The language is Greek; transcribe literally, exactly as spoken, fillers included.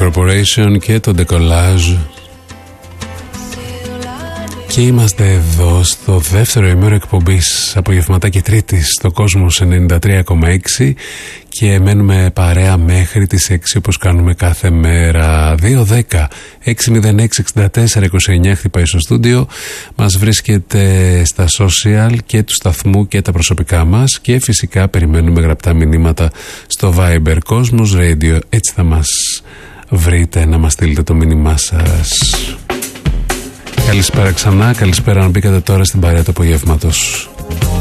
Corporation και το Decollage. Και είμαστε εδώ στο δεύτερο ημέρο εκπομπής απογευματάκι Τρίτης στο Κόσμος ενενήντα τρία κόμμα έξι και μένουμε παρέα μέχρι τις έξι όπως κάνουμε κάθε μέρα. Δύο δέκα έξι μηδέν έξι εξήντα τέσσερα είκοσι εννιά χτυπάει στο στούντιο. Μας βρίσκεται στα social και του σταθμού και τα προσωπικά μας και φυσικά περιμένουμε γραπτά μηνύματα στο Viber Κόσμος Radio. Έτσι θα μας βρείτε να μας στείλετε το μήνυμά σας. Καλησπέρα ξανά, καλησπέρα αν μπήκατε τώρα στην παρέα του απογεύματος.